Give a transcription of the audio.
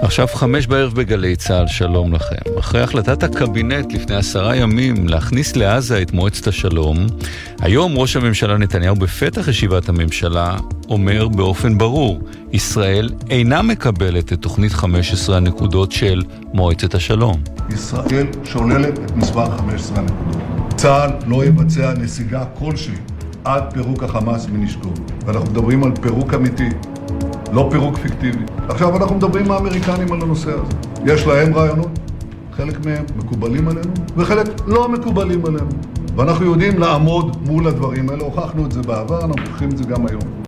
עכשיו 5 בערב בגלי צהל, שלום לכם. אחרי החלטת הקבינט לפני 10 ימים להכניס לעזה את מועצת השלום, היום ראש הממשלה נתניהו בפתח ישיבת הממשלה אומר באופן ברור, ישראל אינה מקבלת את תוכנית 15 הנקודות של מועצת השלום. ישראל שוללת את מספר 15 הנקודות. צה"ל לא יבצע נסיגה כלשהי עד פירוק החמאס מנשקו. ואנחנו מדברים על פירוק אמיתי. לא פירוק פיקטיבי. עכשיו אנחנו מדברים עם האמריקנים על הנושא הזה. יש להם רעיונות, חלק מהם מקובלים עלינו, וחלק לא מקובלים עלינו. ואנחנו יודעים לעמוד מול הדברים האלה, הוכחנו את זה בעבר, אנחנו הוכחים את זה גם היום.